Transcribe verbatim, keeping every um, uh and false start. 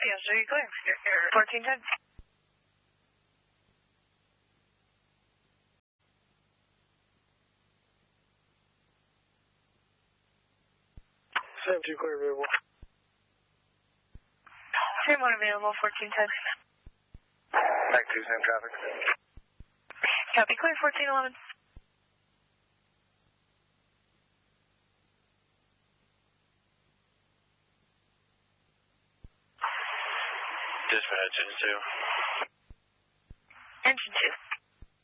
Copy, I'll show you clear. fourteen ten. seven two clear available. Same one available, fourteen ten. Back to same traffic. Copy, clear, fourteen eleven. Dispatch, engine two. Engine two.